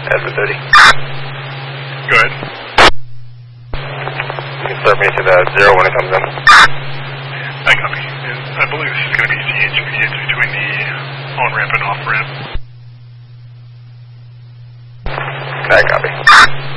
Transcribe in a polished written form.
Edward 30. Go ahead. You can start me to the 0 when it comes in. I copy. And I believe this is going to be CHV. It's between the on-ramp and off-ramp. I copy.